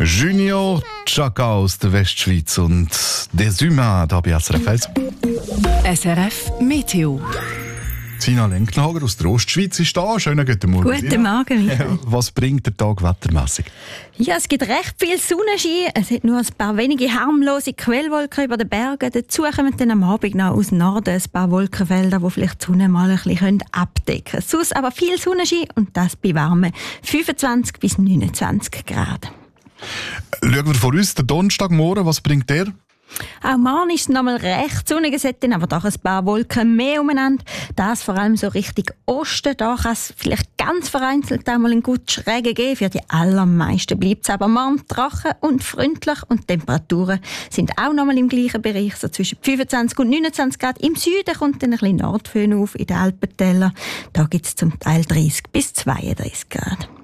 Junior Chaka aus der Westschweiz und Des Humains da bei SRF 1. SRF Meteo. Tina Lenknager aus der Ostschweiz ist da. Schönen guten Morgen. Guten Morgen, Michael. Was bringt der Tag wettermässig? Ja, es gibt recht viel Sonnenschein. Es hat nur ein paar wenige harmlose Quellwolken über den Bergen. Dazu kommen dann am Abend noch aus Norden ein paar Wolkenfelder, die vielleicht die Sonne mal ein bisschen abdecken können. Sonst aber viel Sonnenschein und das bei warmen 25 bis 29 Grad. Schauen wir voraus, der Donnerstagmorgen, was bringt der? Auch morgen ist es noch mal recht sonnig, es hat dann aber doch ein paar Wolken mehr umeinander. Das vor allem so Richtung Osten. Da kann es vielleicht ganz vereinzelt einmal einen guten Schräge geben. Für die allermeisten bleibt es aber morgen trocken und freundlich. Und die Temperaturen sind auch noch mal im gleichen Bereich, so zwischen 25 und 29 Grad. Im Süden kommt dann ein bisschen Nordföhn auf, in den Alpentälern. Da gibt es zum Teil 30 bis 32 Grad.